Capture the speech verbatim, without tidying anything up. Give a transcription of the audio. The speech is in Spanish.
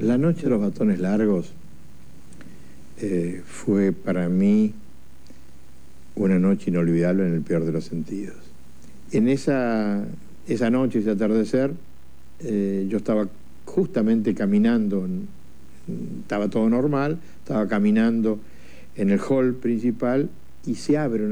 La noche de los batones largos eh, fue para mí una noche inolvidable en el peor de los sentidos. En esa, esa noche, ese atardecer, eh, yo estaba justamente caminando, en, estaba todo normal, estaba caminando en el hall principal y se abre una